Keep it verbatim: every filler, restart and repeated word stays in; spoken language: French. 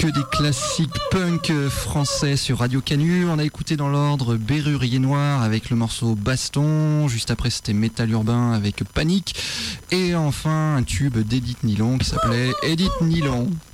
Que des classiques punk français sur Radio Canu. On a écouté dans l'ordre Bérurier Noir avec le morceau Baston. Juste après, c'était Métal Urbain avec Panique. Et enfin, un tube d'Edith Nylon qui s'appelait Edith Nylon.